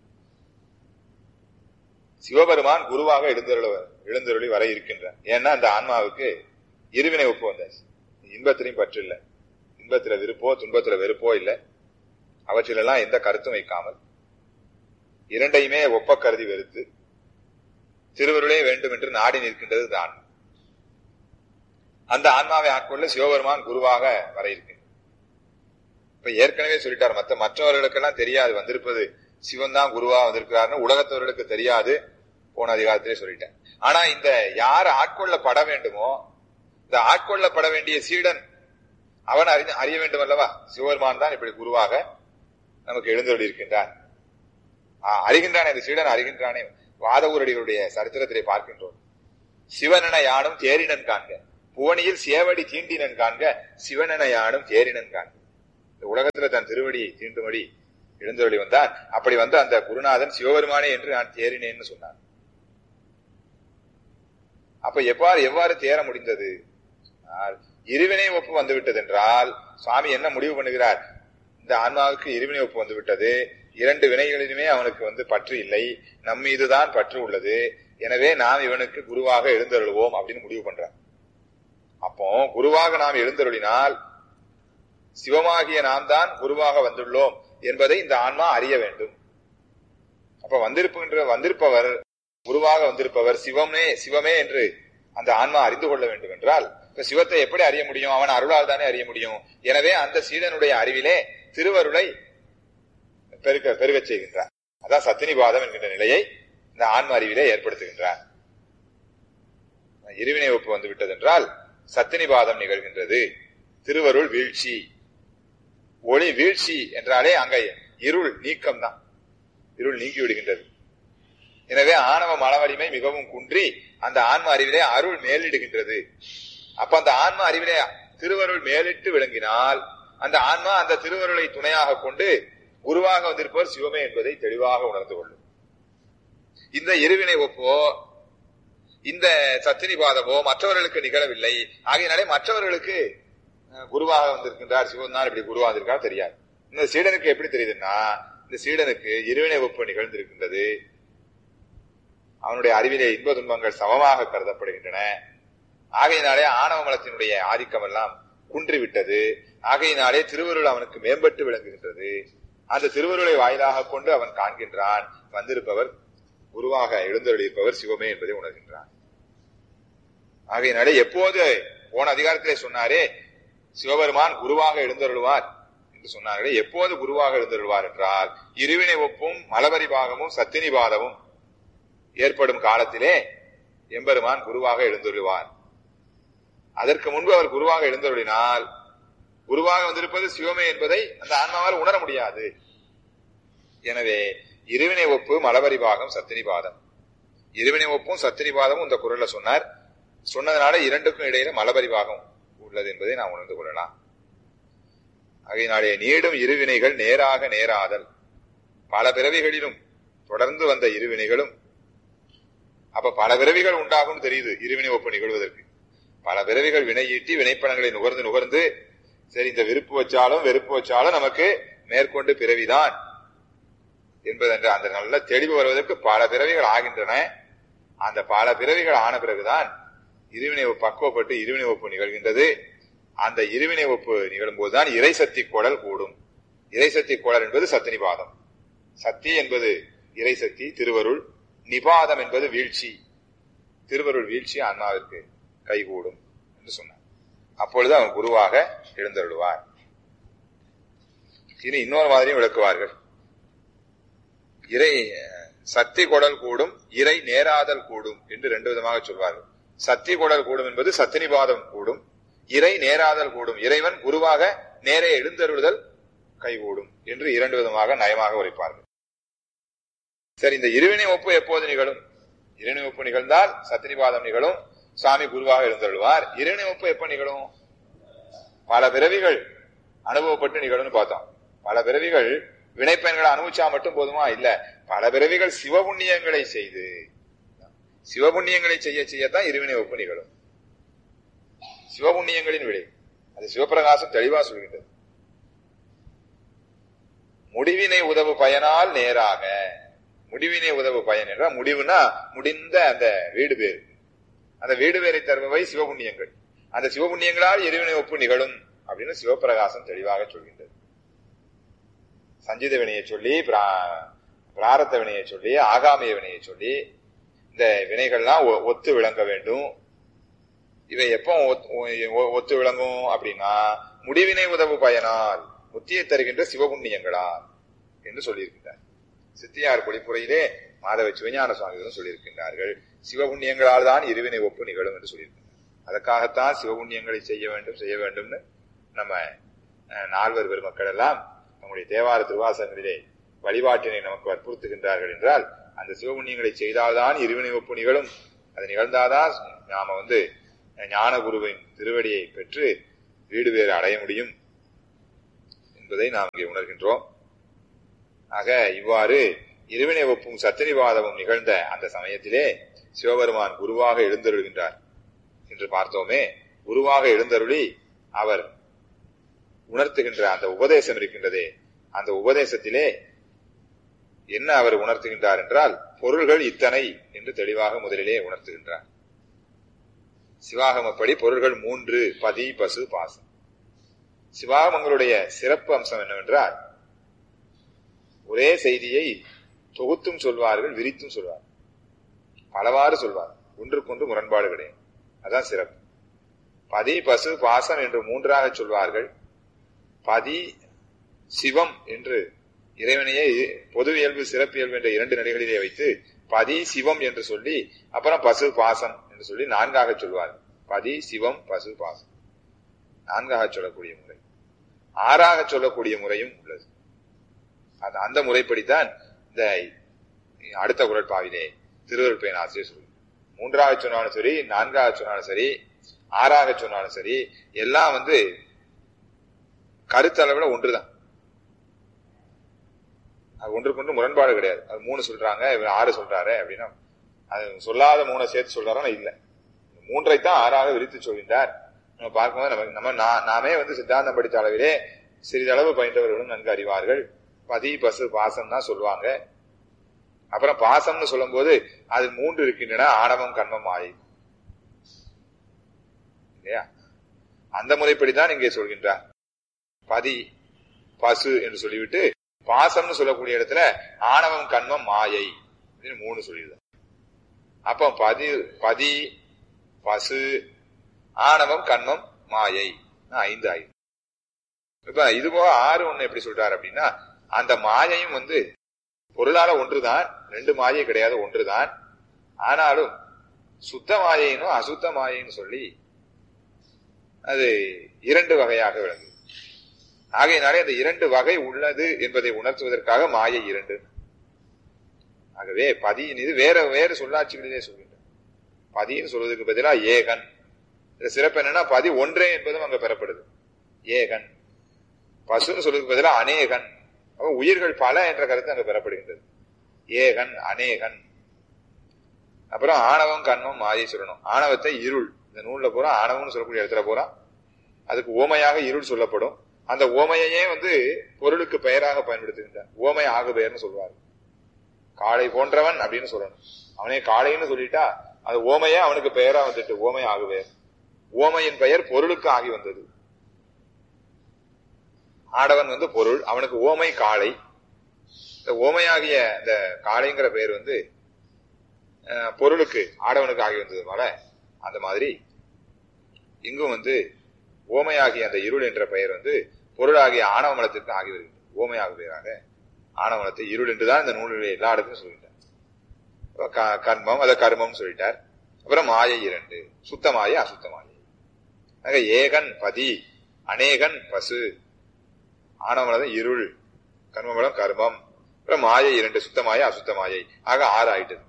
சிவபெருமான் குருவாக எழுந்தருள எழுந்தருளி வர இருக்கின்றார். ஏன்னா அந்த ஆன்மாவுக்கு இருவினை ஒப்பு வந்தாச்சு. இன்பத்திலையும் பற்று இல்லை, இன்பத்துல விருப்போ துன்பத்துல வெறுப்போ இல்லை, அவற்றிலெல்லாம் எந்த கருத்தும் வைக்காமல் இரண்டையுமே ஒப்ப கருதி வெறுத்து திருவருளே வேண்டும் என்று நாடி நிற்கின்றது இந்த ஆன்மா. அந்த ஆன்மாவை ஆட்கொள்ள சிவபெருமான் குருவாக வர இருக்கின்றார். இப்ப ஏற்கனவே சொல்லிட்டார், மற்ற மற்றவர்களுக்கெல்லாம் தெரியாது வந்திருப்பது சிவன் தான் குருவா வந்திருக்கிறார்னு உலகத்தவர்களுக்கு தெரியாது, போன அதிகாரத்திலே சொல்லிட்டேன். ஆனா இந்த யார் ஆட்கொள்ளப்பட வேண்டுமோ, இந்த ஆட்கொள்ளப்பட வேண்டிய சீடன் அவன் அறி அறிய வேண்டும் அல்லவா? சிவபெருமான் தான் இப்படி குருவாக நமக்கு எழுந்தருளி இருக்கின்றான். அறிகின்றானே, இந்த சீடன் அறிகின்றானே. வாதவூரடிகளுடைய சரித்திரத்திலே பார்க்கின்றோம். சிவனென யானும் தேரினன் காண்க, புவனியில் சேவடி தீண்டினன் காண்க, சிவனென யானும் தேரினன் காண்க. இந்த உலகத்துல தன் திருவடியை தீண்டும்படி எழுந்தருளி வந்தான். அப்படி வந்து அந்த குருநாதன் சிவபெருமானே என்று நான் தேறினேன்னு சொன்னான். அப்ப எவ்வாறு எவ்வாறு தேர முடிந்தது? இருவினை ஒப்பு வந்துவிட்டது என்றால் சுவாமி என்ன முடிவு பண்ணுகிறார்? இந்த ஆன்மாவுக்கு இருவினை ஒப்பு வந்து விட்டது, இரண்டு வினைகளிலுமே அவனுக்கு வந்து பற்று இல்லை, நம் மீதுதான் பற்று உள்ளது, எனவே நாம் இவனுக்கு குருவாக எழுந்தருளுவோம் அப்படின்னு முடிவு பண்றார். அப்போ குருவாக நாம் எழுந்தருளினால் சிவமாகிய நாம் தான் குருவாக வந்துள்ளோம் என்பதை இந்த ஆன்மா அறிய வேண்டும். அப்ப வந்திருப்புகின்ற வந்திருப்பவர் குருவாக வந்திருப்பவர் சிவமே சிவமே என்று அந்த ஆன்மா அறிந்து கொள்ள வேண்டும் என்றால், இப்ப சிவத்தை எப்படி அறிய முடியும்? அவன் அருளால் தானே அறிய முடியும். எனவே அந்த சீடனுடைய அறிவிலே திருவருளை பெருக்க பெருகச் செய்கின்றார். அதான் சத்தினிபாதம் என்கின்ற நிலையை இந்த ஆன்ம அறிவிலே ஏற்படுத்துகின்றார். இருவினை ஒப்பு வந்து விட்டது என்றால் சத்தினிபாதம் நிகழ்கின்றது. திருவருள் வீழ்ச்சி, ஒளி வீழ்ச்சி என்றாலே அங்க இருள் நீக்கம் தான், இருள் நீங்கி விடுகின்றது. எனவே ஆணவ மனவலிமை மிகவும் குன்றி அந்த ஆன்ம அறிவிலே அருள் மேலிடுகின்றது. அப்ப அந்த ஆன்ம அறிவிலே திருவருள் மேலிட்டு விளங்கினால் அந்த ஆன்மா அந்த திருவருளை துணையாக கொண்டு குருவாக வந்திருப்பவர் சிவமே என்பதை தெளிவாக உணர்ந்து கொள்ளும். இந்த இருவினை ஒப்போ இந்த சத்தினிபாதமோ மற்றவர்களுக்கு நிகழவில்லை. ஆகையினாலே மற்றவர்களுக்கு குருவாக வந்திருக்கின்றார் சிவன் தான் இப்படி குருவாக இருக்கார் தெரியாது. இந்த சீடனுக்கு எப்படி தெரியுதுன்னா, இந்த சீடனுக்கு இருவினை ஒப்பு நிகழ்ந்திருக்கின்றது. அவனுடைய அறிவிலே இன்ப துன்பங்கள் சமமாக கருதப்படுகின்றன. ஆகையினாலே ஆணவ மலத்தினுடைய ஆதிக்கம் எல்லாம் குன்றிவிட்டது. ஆகையினாலே திருவருள் அவனுக்கு மேம்பட்டு விளங்குகின்றது. அந்த திருவருளை வாயிலாக கொண்டு அவன் காண்கின்றான், வந்திருப்பவர் குருவாக எழுந்தருளியிருப்பவர் சிவமே என்பதை உணர்கின்றான். ஆகையினாலே எப்போது போன அதிகாரத்திலே சொன்னாரே சிவபெருமான் குருவாக எழுந்தருள்வார் என்று சொன்னார்களே, எப்போது குருவாக எழுந்தருள்வார் என்றால் இருவினை ஒப்பும் மலபரி பாகமும் சத்தினிபாதமும் ஏற்படும் காலத்திலே எம்பெருமான் குருவாக எழுந்தருள்வார். அதற்கு முன்பு அவர் குருவாக எழுந்தருளினால் குருவாக வந்திருப்பது சிவமே என்பதை அந்த ஆன்மாவால் உணர முடியாது. எனவே இருவினை ஒப்பு மலபரிபாகம் சத்தினிபாதம், இருவினை ஒப்பும் சத்தினிபாதமும் இந்த குரல்ல சொன்னார். சொன்னதுனால இரண்டுக்கும் இடையில மலபரிபாகம் உள்ளது என்பதை நாம் உணர்ந்து கொள்ளலாம். ஆகையினாலே நீடும் இருவினைகள் நேராக நேராதல், பல பிறவிகளிலும் தொடர்ந்து வந்த இருவினைகளும், அப்ப பல பிறவிகள் உண்டாகும் தெரியுது இருவினை ஒப்பு நிகழ்வதற்கு. பல பிறவிகள் வினை ஈட்டி வினைப்பணங்களை நுகர்ந்து நுகர்ந்து சரி இந்த விருப்பு வச்சாலும் வெறுப்பு வச்சாலும் நமக்கு மேற்கொண்டு பிறவிதான் என்பதென்ற அந்த நல்ல தெளிவு வருவதற்கு பல பிறவிகள் ஆகின்றன. அந்த பல பிறவிகள் ஆன பிறகுதான் இருவினை பக்குவப்பட்டு இருவினை ஒப்பு நிகழ்கின்றது. அந்த இருவினை ஒப்பு நிகழும் போதுதான் இறை சக்தி குழல் கூடும். இறை சக்தி குழல் என்பது சத்தினிபாதம். சக்தி என்பது இறை சக்தி, திருவருள். நிபாதம் என்பது வீழ்ச்சி, திருவருள் வீழ்ச்சி ஆன்மாவிற்கு கைகூடும் என்று சொன்னார். அப்பொழுது அவன் குருவாக எழுந்தருள்வார். இனி இன்னொரு மாதிரியும் விளக்குவார்கள். இறை சக்தி குடல் கூடும், இறை நேராதல் கூடும் என்று ரெண்டு விதமாக சொல்வார்கள். சக்தி குடல் கூடும் என்பது சத்தினிபாதம் கூடும், இறை நேராதல் கூடும், இறைவன் குருவாக நேரே எழுந்தருளுதல் கைகூடும் என்று இரண்டு விதமாக நயமாக உரைப்பார்கள். சரி, இந்த இருவினை ஒப்பு எப்போது நிகழும்? இருவினை ஒப்பு நிகழ்ந்தால் சத்தினிபாதம் நிகழும், சுவாமி குருவாக எழுந்தருள்வார். இருவினை ஒப்பு எப்ப நிகழும்? பல பிறவிகள் அனுபவப்பட்டு நிகழும்னு பார்த்தோம். பல பிறவிகள் வினைப்பயன்களை அனுபவிச்சா மட்டும் போதுமா? இல்ல, பல பிறவிகள் சிவபுண்ணியங்களை செய்து சிவபுண்ணியங்களை செய்ய செய்யத்தான் இருவினை ஒப்பு நிகழும். சிவபுண்ணியங்களின் விளை அது சிவபிரகாசம் தெளிவா சொல்கின்றது. முடிவினை உதவு பயனால் நேராக, முடிவினை உதவு பயன் என்றால் முடிவுனா முடிந்த அந்த வீடு பேர், அந்த வீடு பேரை தருபவை சிவபுண்ணியங்கள். அந்த சிவபுண்ணியங்களால் இருவினை ஒப்பு நிகழும் அப்படின்னு சிவபிரகாசம் தெளிவாக சொல்கின்றது. சஞ்சித வினையை சொல்லி, பிராரத்த வினையை சொல்லி, ஆகாமிய வினையை சொல்லி இந்த வினைகள்லாம் ஒத்து விளங்க வேண்டும். இவை எப்போ ஒத்து விளங்கும் அப்படின்னா முடிவினை உதவு பயனால், முத்தியை தருகின்ற சிவபுண்ணியங்களால் என்று சொல்லியிருக்கின்றார். சித்தியார் பொழிப்புரையிலே மாதவ சிவஞான சுவாமிகளும் சொல்லியிருக்கின்றார்கள். சிவபுண்ணியங்களால் தான் இருவினை ஒப்பு நிகழும் என்று சொல்லியிருக்கின்றார். அதற்காகத்தான் சிவபுண்ணியங்களை செய்ய வேண்டும் செய்ய வேண்டும்னு நம்ம நால்வர் பெருமக்கள் எல்லாம் நம்முடைய தேவார திருவாசகங்களிலே வழிபாட்டினை நமக்கு வற்புறுத்துகின்றார்கள். என்றால் அந்த சிவபுண்ணியங்களை செய்தால்தான் இருவினை ஒப்பு நிகழும். அது நிகழ்ந்தாதான் நாம வந்து ஞான குருவின் திருவடியை பெற்று வீடு வேறு அடைய முடியும் என்பதை நாம் இங்கே உணர்கின்றோம். ஆக இவ்வாறு இருவினை ஒப்பும் சத்தினிபாதமும் நிகழ்ந்த அந்த சமயத்திலே சிவபெருமான் குருவாக எழுந்தருள்கின்றார் என்று பார்த்தோமே. குருவாக எழுந்தருளி அவர் உணர்த்துகின்ற அந்த உபதேசம் இருக்கின்றதே, அந்த உபதேசத்திலே என்ன அவர் உணர்த்துகின்றார் என்றால் பொருள்கள் இத்தனை என்று தெளிவாக முதலிலே உணர்த்துகின்றார். சிவாகமப்படி பொருள்கள் மூன்று: பதி, பசு, பாசம். சிவாகமங்களுடைய சிறப்பு அம்சம் என்னவென்றால் ஒரே செய்தியை தொகுத்தும் சொல்வார்கள், விரித்தும் சொல்வார்கள், பலவாறு சொல்வார், ஒன்றுக்கொன்று முரண்பாடு கிடையாது. அதான் சிறப்பு. பதி, பசு, பாசம் என்று மூன்றாக சொல்வார்கள். பதி, சிவம் என்று இறைவனையே பொது இயல்பு சிறப்பு இயல்பு என்ற இரண்டு நிலைகளிலே வைத்து பதி, சிவம் என்று சொல்லி அப்புறம் பசு, பாசம் என்று சொல்லி நான்காக சொல்வார்கள். பதி, சிவம், பசு, பாசம் நான்காக சொல்லக்கூடிய முறை. ஆறாக சொல்லக்கூடிய முறையும் உள்ளது. அந்த முறைப்படித்தான் இந்த அடுத்த குறட்பாவிலே திருவருள் பயன் ஆசிரியர் சொல்லுங்க. மூன்றாக சொன்னாலும் சரி, நான்காக சொன்னாலும் சரி, ஆறாக சொன்னாலும் சரி, எல்லாம் வந்து கருத்தளவுல ஒன்றுதான். அது ஒன்றுக்கொன்று முரண்பாடு கிடையாது. அது மூணு சொல்றாங்க, ஆறு சொல்றாரு அப்படின்னா அது சொல்லாத மூணை சேர்த்து சொல்றாரா? இல்ல, மூன்றைத்தான் ஆறாக விரித்து சொல்கின்றார். நம்ம பார்க்கும்போது நமக்கு நம்ம நாமே வந்து சித்தாந்தம் படித்த அளவிலே சிறிதளவு பயின்றவர்களும் நன்கு அறிவார்கள். பதி, பசு, பாசம் தான் சொல்லுவாங்க. அப்புறம் பாசம்னு சொல்லும் போது அது மூன்று இருக்கின்றன: ஆணவம், கண்மம், மாயை. இல்லையா? அந்த முறைப்படிதான் இங்கே சொல்கின்றார். பதி, பசு என்று சொல்லிவிட்டு பாசம்னு சொல்லக்கூடிய இடத்துல ஆணவம், கண்மம், மாயை மூணு சொல்லிடுது. அப்ப பதி பதி பசு, ஆணவம், கண்மம், மாயை ஐந்து ஆயுது. இப்ப இது போக ஆறு ஒண்ணு எப்படி சொல்றாரு அப்படின்னா அந்த மாயையும் வந்து பொருளால ஒன்றுதான், ரெண்டு மாயை கிடையாது, ஒன்றுதான். ஆனாலும் சுத்த மாயைனும் அசுத்த மாயைன்னு சொல்லி அது இரண்டு வகையாக விளங்குது. ஆகையினாலே அந்த இரண்டு வகை உள்ளது என்பதை உணர்த்துவதற்காக மாயை இரண்டு. ஆகவே பதியின் இது வேற வேறு சொல்லாட்சிகளிலே சொல்கின்ற பதின்னு சொல்வதற்கு பதிலா ஏகன். சிறப்பு என்னன்னா பதி ஒன்றே என்பதும் அங்க பெறப்படுது. ஏகன். பசுன்னு சொல்வதற்கு பதிலா அநேகன். அப்ப உயிர்கள் பல என்ற கருத்து அங்க பெறப்படுகின்றது. ஏகன் அநேகன். அப்புறம் ஆணவம் கண்மம் மாயை சொல்லணும். ஆணவத்தை இருள். இந்த நூல்ல பூரா ஆணவம்னு சொல்லக்கூடிய இடத்துல பூரா அதுக்கு ஓமையாக இருள் சொல்லப்படும். அந்த ஓமையே வந்து பொருளுக்கு பெயராக பயன்படுத்துகின்றார். ஓமை ஆகு பெயர்னு சொல்வார். காளை போன்றவன் அப்படின்னு சொல்லணும். அவனே காளைன்னு சொல்லிட்டா அது ஓமையே அவனுக்கு பெயரா வந்துட்டு ஓமை ஆகு பெயர். ஓமையின் பெயர் பொருளுக்கு ஆகி வந்தது. ஆடவன் வந்து பொருள், அவனுக்கு ஓமை காளை. இந்த ஓமையாகிய இந்த காளைங்கிற பெயர் வந்து பொருளுக்கு ஆடவனுக்கு ஆகி வந்ததுனால அந்த மாதிரி இங்கும் வந்து ஓமையாகிய அந்த இருள் என்ற பெயர் வந்து பொருளாகிய ஆணவ மலத்திற்கு ஆகி வருகிறது. ஓமையாக பெயராக ஆணவ மலத்தை இருள் என்றுதான் இந்த நூலிலே எல்லா இடத்தையும் சொல்லிட்டார். கர்மம் அதை கர்மம் சொல்லிட்டார். அப்புறம் மாயை இரண்டு, சுத்த மாயை அசுத்த மாயை. ஆக ஏகன் பதி, அநேகன் பசு, ஆணவமலம் இருள், கர்மமலம் கர்மம், அப்புறம் மாயை இரண்டு, சுத்த மாயை அசுத்த மாயை. ஆக ஆறு ஆயிட்டது.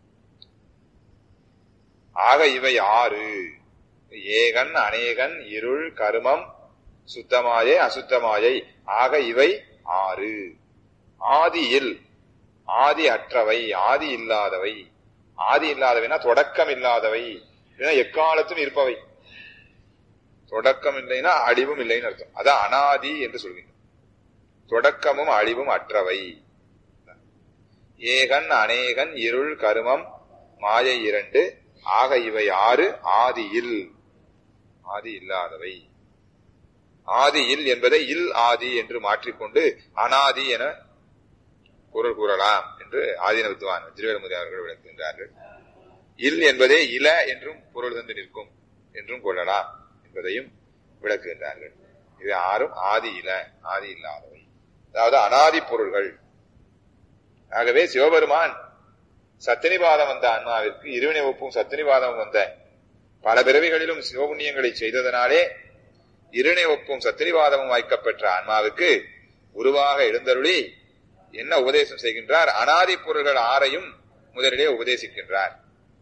ஆக இவை ஆறு. ஏகன் அநேகன் இருள் கர்மம் சுத்தமாயை அசுத்தமாயை. ஆக இவை ஆறு. ஆதியில் ஆதி அற்றவை, ஆதி இல்லாதவை. ஆதி இல்லாதவைனா தொடக்கம் இல்லாதவை, எக்காலத்தும் இருப்பவை. தொடக்கம் இல்லைன்னா அழிவும் இல்லைன்னு அர்த்தம். அதான் அனாதி என்று சொல்கின்றோம். தொடக்கமும் அழிவும் அற்றவை. ஏகன் அநேகன் இருள் கருமம் மாயை இரண்டு. ஆக இவை ஆறு. ஆதியில் ஆதி இல்லாதவை. ஆதியில் என்பதை இல் ஆதி என்று மாற்றிக்கொண்டு அனாதி என பொருள் கூறலாம் என்று ஆதீன வித்துவான் வஜ்ரவேலுமுதி அவர்கள் விளக்குகின்றார்கள். இல் என்பதே இல என்றும் பொருள் தந்து நிற்கும் என்றும் கொள்ளலாம் என்பதையும் விளக்குகின்றார்கள். இவை ஆறும் ஆதி இல, ஆதி இல்லாதவை, அதாவது அனாதி பொருள்கள். ஆகவே சிவபெருமான் சத்தினிபாதம் வந்த ஆன்மாவிற்கு இருவினை ஒப்பும் சத்தினிபாதம் வந்த பல பிறவிகளிலும் சிவபுண்ணியங்களை செய்ததனாலே இருவினை ஒப்பும் சத்தினிபாதமும் வாய்க்கப்பெற்ற ஆன்மாவுக்கு உருவாக எழுந்தருளி என்ன உபதேசம் செய்கின்றார்? அனாதி பொருள்கள் ஆறையும் முதலிலே உபதேசிக்கின்றார்.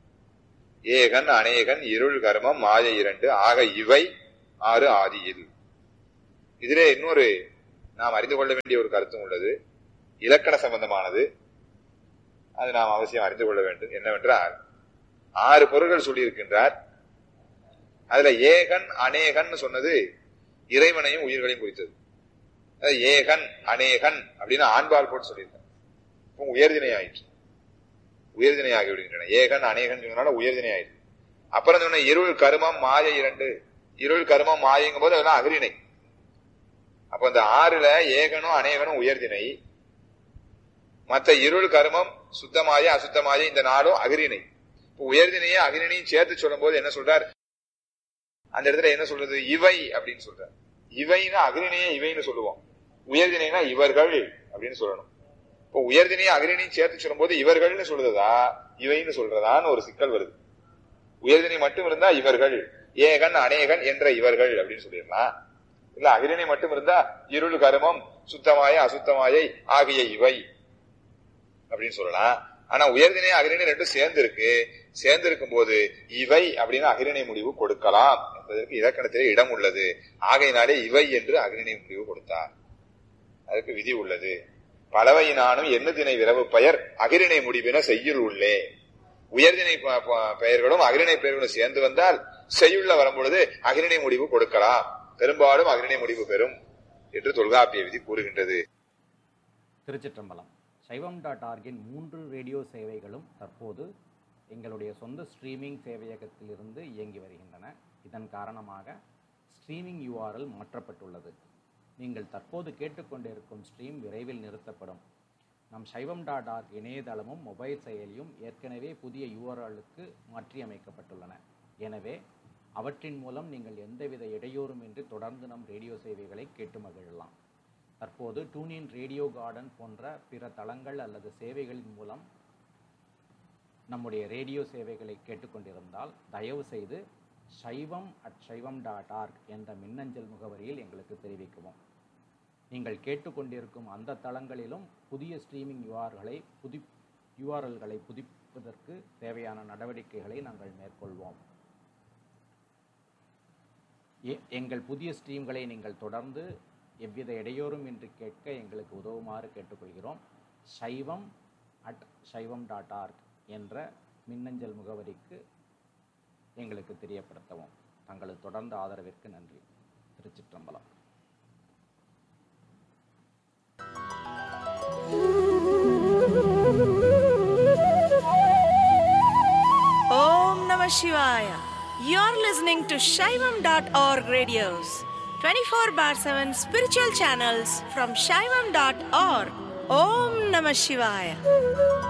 ஏகன் அநேகன் இருள் கர்மம் மாயை இரண்டு. ஆக இவை ஆறு ஆதியில். இதிலே இன்னொரு நாம் அறிந்து கொள்ள வேண்டிய ஒரு கருத்தும் உள்ளது. இலக்கண சம்பந்தமானது. அது நாம் அவசியம் அறிந்து கொள்ள வேண்டும். என்னவென்றால் ஆறு பொருள்கள் சொல்லியிருக்கின்றார். அதுல ஏகன் அநேகன் சொன்னது இறைவனையும் உயிர்களையும் குறித்தது. ஏகன் அநேகன் அப்படின்னு ஆண்பால் போட்டு சொல்லியிருக்காங்க. உயர்தினை ஆயிற்று. உயர்தினை ஆகி விடுகின்றன. ஏகன் அநேகன் சொன்னால உயர்தினை ஆயிற்று. அப்புறம் சொன்ன இருள் கருமம் மாயை இரண்டு. இருள் கருமம் மாயங்கும் போது அதெல்லாம் அகிரிணை. அப்ப இந்த ஆறுல ஏகனும் அநேகனும் உயர்தினை, மற்ற இருள் கருமம் சுத்தமாய அசுத்தமாய இந்த நாளும் அகிரிணை. இப்ப உயர்தினையே அகிரிணையும் சேர்த்து சொல்லும் போது என்ன சொல்றார்? அந்த இடத்துல என்ன சொல்றது? இவை அப்படின்னு சொல்றார். இவைன்னா அகிரிணையே இவைன்னு சொல்லுவோம். உயர்தினைனா இவர்கள் அப்படின்னு சொல்லணும். இப்போ உயர்தினையே அகிரிணையும் சேர்த்து சொல்லும் போது இவர்கள்னு சொல்றதா இவைன்னு சொல்றதான்னு ஒரு சிக்கல் வருது. உயர்தினை மட்டும் இருந்தா இவர்கள், ஏகன் அநேகன் என்ற இவர்கள் அப்படின்னு சொல்லிடலாம். இல்ல அகிரிணை மட்டும் இருந்தா இருள் கருமம் சுத்தமாய அசுத்தமாயை ஆகிய இவை அப்படின்னு சொல்லலாம். ஆனா உயர்தினை அகிரிணை ரெண்டும் சேர்ந்து இருக்கு. சேர்ந்து இருக்கும் போது இவை அப்படின்னு அகிரிணை முடிவு கொடுக்கலாம் என்பதற்கு இலக்கணத்திலே இடம் உள்ளது. ஆகையினாலே இவை என்று அகிரிணை முடிவு கொடுத்தார். அதுக்கு விதி உள்ளது. பலவையினானும் எண்ணுதினை விரவு பெயர் அகிரிணை முடிவின செய்யுள் உள்ளே. உயர்தினை பெயர்களும் அகிரிணை பெயர்களும் சேர்ந்து வந்தால் செய்யுள்ள வரும்பொழுது அகிரிணை முடிவு கொடுக்கலாம். பெரும்பாலும் அகிரிணை முடிவு பெறும் என்று தொல்காப்பிய விதி கூறுகின்றது. திருச்சிற்றம்பலம். சைவம் டாட் ஆர்கின் மூன்று ரேடியோ சேவைகளும் தற்போது எங்களுடைய சொந்த ஸ்ட்ரீமிங் சேவையகத்திலிருந்து இயங்கி வருகின்றன. இதன் காரணமாக ஸ்ட்ரீமிங் யூஆர்எல் மாற்றப்பட்டுள்ளது. நீங்கள் தற்போது கேட்டுக்கொண்டிருக்கும் ஸ்ட்ரீம் விரைவில் நிறுத்தப்படும். நம் சைவம் டாட் ஆர்க் இணையதளமும் மொபைல் செயலியும் ஏற்கனவே புதிய யூஆர்எல்லுக்கு மாற்றியமைக்கப்பட்டுள்ளன. எனவே அவற்றின் மூலம் நீங்கள் எந்தவித இடையூறுமின்றி தொடர்ந்து நம் ரேடியோ சேவைகளை கேட்டு மகிழலாம். தற்போது டூனின் ரேடியோ கார்டன் போன்ற பிற தளங்கள் அல்லது சேவைகளின் மூலம் நம்முடைய ரேடியோ சேவைகளை கேட்டுக்கொண்டிருந்தால் தயவு செய்து சைவம் அட் சைவம் டாட் ஆர்க் என்ற மின்னஞ்சல் முகவரியில் எங்களுக்கு தெரிவிக்கவும். நீங்கள் கேட்டுக்கொண்டிருக்கும் அந்த தளங்களிலும் புதிய ஸ்ட்ரீமிங் யூஆர்களை புதி யூஆர்எல்களை புதுப்பிப்பதற்கு தேவையான நடவடிக்கைகளை நாங்கள் மேற்கொள்வோம். எ- எங்கள் புதிய ஸ்ட்ரீம்களை நீங்கள் தொடர்ந்து எவ்வித இடையூறும் இன்றி கேட்க எங்களுக்கு உதவுமாறு கேட்டுக்கொள்கிறோம். சைவம் அட் சைவம் டாட் ஆர்க் என்ற மின்னஞ்சல் முகவரிக்கு எங்களுக்கு தெரியப்படுத்தவும். தங்களது தொடர்ந்த ஆதரவிற்கு நன்றி. திருச்சிற்றம்பலம். Om Namah Shivaya. You're listening to Shaivam dot org radios, twenty-four bar seven spiritual channels from Shaivam dot org. Om Namah Shivaya.